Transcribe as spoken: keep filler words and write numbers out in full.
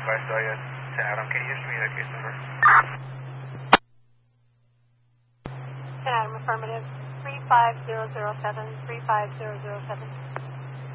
advised Dahlia to Adam. Can you just give me that case number? ten Adam, affirmative. three five zero zero seven, three five zero zero seven.